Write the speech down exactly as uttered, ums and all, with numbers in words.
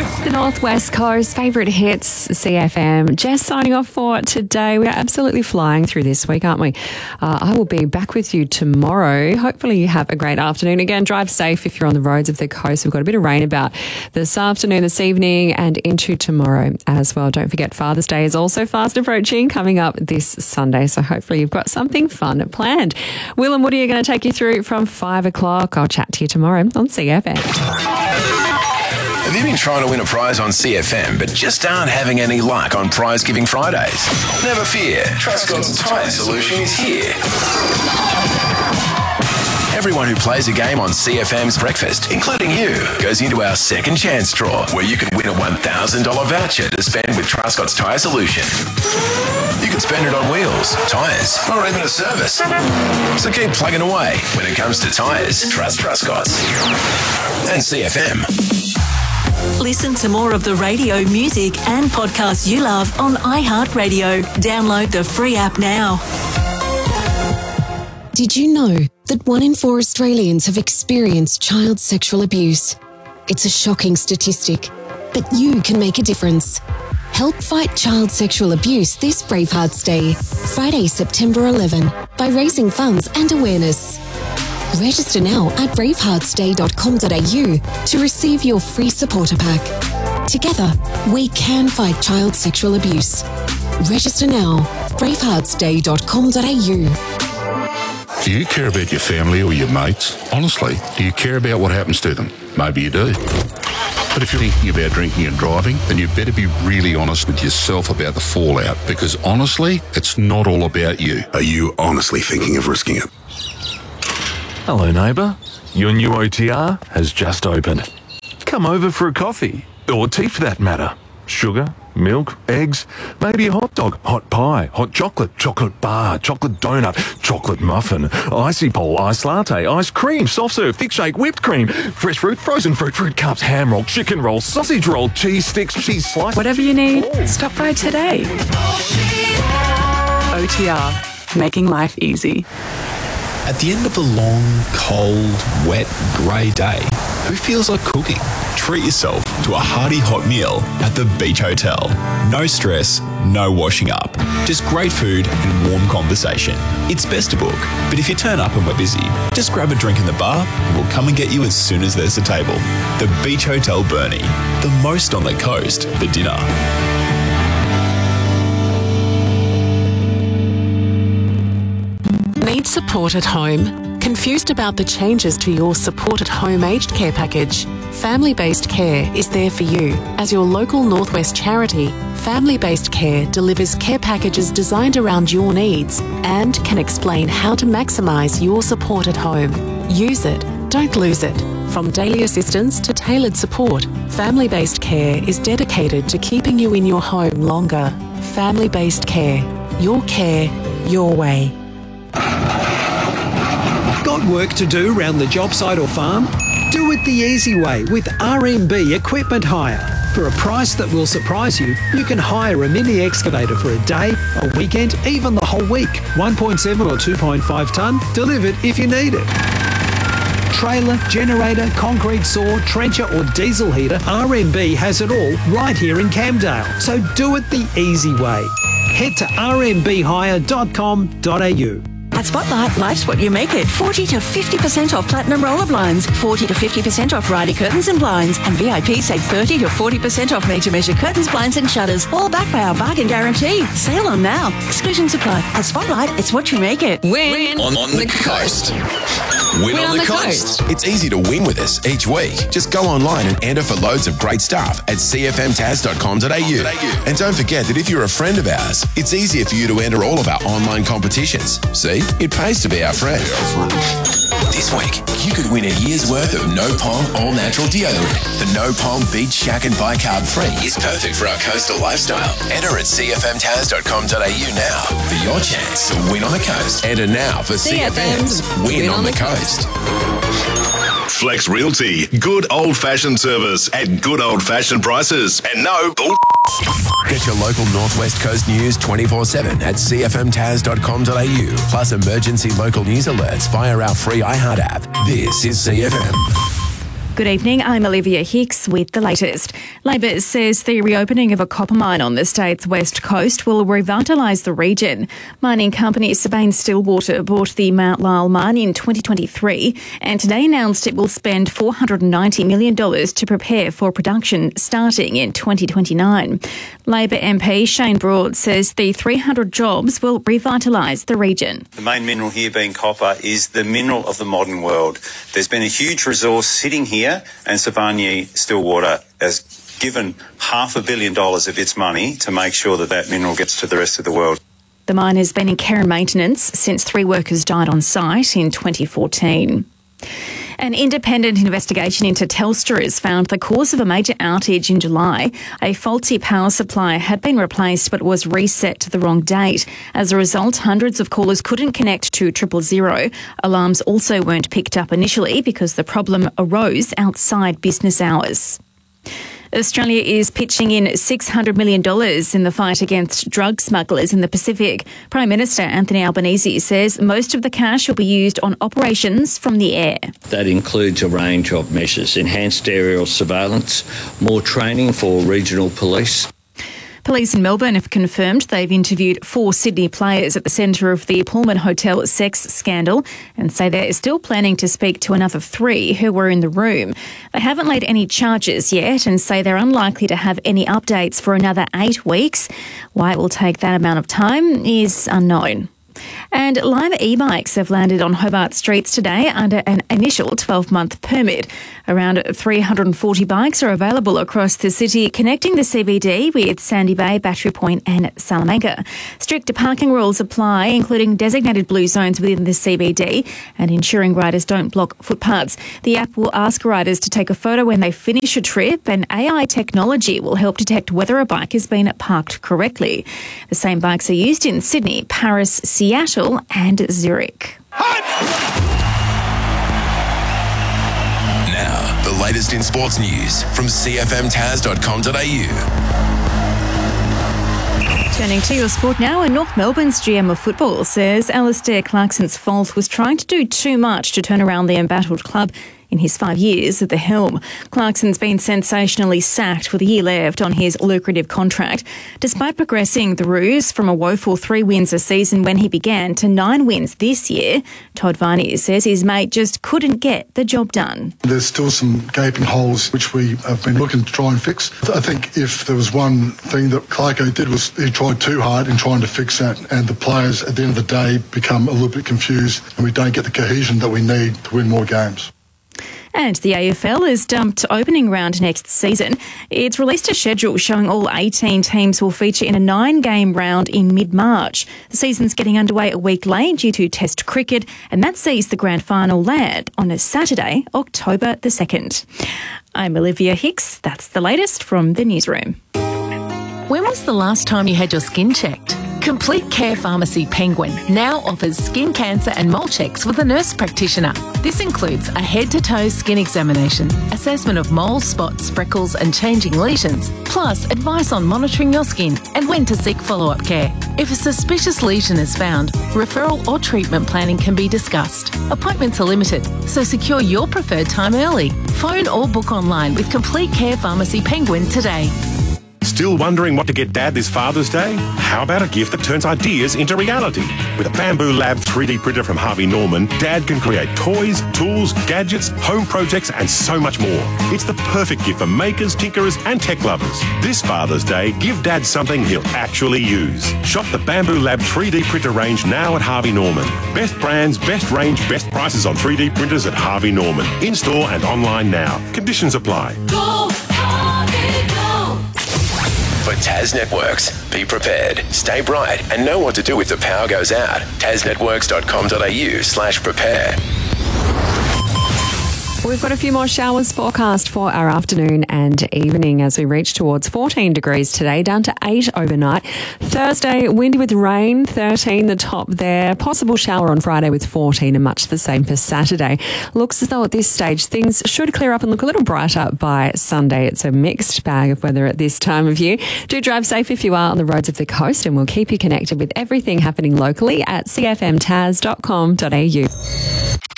The Northwest Coast favourite hits, C F M. Jess signing off for today. We are absolutely flying through this week, aren't we? Uh, I will be back with you tomorrow. Hopefully you have a great afternoon. Again, drive safe if you're on the roads of the coast. We've got a bit of rain about this afternoon, this evening and into tomorrow as well. Don't forget Father's Day is also fast approaching, coming up this Sunday. So hopefully you've got something fun planned. Will and Woody are going to take you through from five o'clock. I'll chat to you tomorrow on C F M. Have you been trying to win a prize on C F M but just aren't having any luck on Prize Giving Fridays? Never fear, Trustcott's Tyre Solution is here. Everyone who plays a game on C F M's Breakfast, including you, goes into our second chance draw where you can win a one thousand dollars voucher to spend with Trustcott's Tyre Solution. You can spend it on wheels, tyres, or even a service. So keep plugging away. When it comes to tyres, trust Trustcott's. And C F M. Listen to more of the radio, music and podcasts you love on iHeartRadio. Download the free app now. Did you know that one in four Australians have experienced child sexual abuse? It's a shocking statistic, but you can make a difference. Help fight child sexual abuse this Bravehearts Day, Friday, September eleventh, by raising funds and awareness. Register now at bravehearts day dot com dot a u to receive your free supporter pack. Together, we can fight child sexual abuse. Register now, bravehearts day dot com dot a u. Do you care about your family or your mates? Honestly, do you care about what happens to them? Maybe you do. But if you're thinking about drinking and driving, then you better be really honest with yourself about the fallout, because honestly, it's not all about you. Are you honestly thinking of risking it? Hello, neighbour. Your new O T R has just opened. Come over for a coffee, or tea for that matter. Sugar, milk, eggs, maybe a hot dog, hot pie, hot chocolate, chocolate bar, chocolate donut, chocolate muffin, icy pole, iced latte, ice cream, soft serve, thick shake, whipped cream, fresh fruit, frozen fruit, fruit cups, ham roll, chicken roll, sausage roll, cheese sticks, cheese slice. Whatever you need, stop by today. O T R, making life easy. At the end of a long, cold, wet, grey day, who feels like cooking? Treat yourself to a hearty hot meal at the Beach Hotel. No stress, no washing up. Just great food and warm conversation. It's best to book, but if you turn up and we're busy, just grab a drink in the bar and we'll come and get you as soon as there's a table. The Beach Hotel Burnie, the most on the coast for dinner. Need support at home? Confused about the changes to your support at home aged care package? Family Based Care is there for you. As your local Northwest charity, Family Based Care delivers care packages designed around your needs and can explain how to maximise your support at home. Use it, don't lose it. From daily assistance to tailored support, Family Based Care is dedicated to keeping you in your home longer. Family Based Care. Your care, your way. Got work to do around the job site or farm? Do it the easy way with R M B Equipment Hire. For a price that will surprise you, you can hire a mini excavator for a day, a weekend, even the whole week. one point seven or two point five tonne, delivered if you need it. Trailer, generator, concrete saw, trencher or diesel heater, R M B has it all right here in Camdale. So do it the easy way. Head to r m b hire dot com dot a u. At Spotlight, life's what you make it. forty to fifty percent off platinum roller blinds, forty to fifty percent off Rider curtains and blinds, and V I P save thirty to forty percent off made-to-measure curtains, blinds and shutters, all backed by our bargain guarantee. Sale on now. Exclusion supply. At Spotlight, it's what you make it. Win on, on the coast. Win, Win on, on the, the coast. coast. It's easy to win with us each week. Just go online and enter for loads of great stuff at c f m taz dot com dot a u. And don't forget that if you're a friend of ours, it's easier for you to enter all of our online competitions. See? It pays to be our friend. This week, you could win a year's worth of No Pong All Natural Deodorant. The No Pong Beach Shack and Bicarb Free is perfect for our coastal lifestyle. Enter at c f m taz dot com dot a u now for your chance to win on the coast. Enter now for C F M's Win, win on, on the Coast. Flex Realty. Good old-fashioned service at good old-fashioned prices. And no bull. Get your local Northwest Coast news twenty-four seven at c f m taz dot com dot a u. Plus emergency local news alerts via our free iHeart app. This is C F M. Good evening, I'm Olivia Hicks with the latest. Labor says the reopening of a copper mine on the state's west coast will revitalise the region. Mining company Sibanye-Stillwater bought the Mount Lyell mine in twenty twenty-three and today announced it will spend four hundred ninety million dollars to prepare for production starting in twenty twenty-nine. Labor M P Shane Broad says the three hundred jobs will revitalise the region. The main mineral here being copper is the mineral of the modern world. There's been a huge resource sitting here and Sibanye-Stillwater has given half a billion dollars of its money to make sure that that mineral gets to the rest of the world. The mine has been in care and maintenance since three workers died on site in twenty fourteen. An independent investigation into Telstra has found the cause of a major outage in July. A faulty power supply had been replaced but was reset to the wrong date. As a result, hundreds of callers couldn't connect to triple zero. Alarms also weren't picked up initially because the problem arose outside business hours. Australia is pitching in six hundred million dollars in the fight against drug smugglers in the Pacific. Prime Minister Anthony Albanese says most of the cash will be used on operations from the air. That includes a range of measures: enhanced aerial surveillance, more training for regional police. Police in Melbourne have confirmed they've interviewed four Sydney players at the centre of the Pullman Hotel sex scandal and say they're still planning to speak to another three who were in the room. They haven't laid any charges yet and say they're unlikely to have any updates for another eight weeks. Why it will take that amount of time is unknown. And Lime e-bikes have landed on Hobart streets today under an initial twelve-month permit. Around three hundred forty bikes are available across the city, connecting the C B D with Sandy Bay, Battery Point and Salamanca. Strict parking rules apply, including designated blue zones within the C B D and ensuring riders don't block footpaths. The app will ask riders to take a photo when they finish a trip, and A I technology will help detect whether a bike has been parked correctly. The same bikes are used in Sydney, Paris, Seattle and Zurich. Now, the latest in sports news from c f m taz dot com dot a u. Turning to your sport now, and North Melbourne's G M of football says Alistair Clarkson's fault was trying to do too much to turn around the embattled club in his five years at the helm. Clarkson's been sensationally sacked with a year left on his lucrative contract. Despite progressing the Roos from a woeful three wins a season when he began to nine wins this year, Todd Varney says his mate just couldn't get the job done. There's still some gaping holes which we have been looking to try and fix. I think if there was one thing that Clarko did was he tried too hard in trying to fix that, and the players at the end of the day become a little bit confused and we don't get the cohesion that we need to win more games. And the A F L has dumped opening round next season. It's released a schedule showing all eighteen teams will feature in a nine-game round in mid-March. The season's getting underway a week late due to Test cricket, and that sees the grand final land on a Saturday, October the second. I'm Olivia Hicks. That's the latest from the newsroom. When was the last time you had your skin checked? Complete Care Pharmacy Penguin now offers skin cancer and mole checks with a nurse practitioner. This includes a head-to-toe skin examination, assessment of moles, spots, freckles and changing lesions, plus advice on monitoring your skin and when to seek follow-up care. If a suspicious lesion is found, referral or treatment planning can be discussed. Appointments are limited, so secure your preferred time early. Phone or book online with Complete Care Pharmacy Penguin today. Still wondering what to get Dad this Father's Day? How about a gift that turns ideas into reality? With a Bamboo Lab three D printer from Harvey Norman, Dad can create toys, tools, gadgets, home projects and so much more. It's the perfect gift for makers, tinkerers and tech lovers. This Father's Day, give Dad something he'll actually use. Shop the Bamboo Lab three D printer range now at Harvey Norman. Best brands, best range, best prices on three D printers at Harvey Norman. In-store and online now. Conditions apply. Go, Harvey, go! For Taz Networks, be prepared, stay bright and know what to do if the power goes out. taz networks dot com dot a u slash prepare. We've got a few more showers forecast for our afternoon and evening as we reach towards fourteen degrees today, down to eight overnight. Thursday, windy with rain, thirteen the top there. Possible shower on Friday with fourteen and much the same for Saturday. Looks as though at this stage things should clear up and look a little brighter by Sunday. It's a mixed bag of weather at this time of year. Do drive safe if you are on the roads of the coast, and we'll keep you connected with everything happening locally at c f m taz dot com dot a u.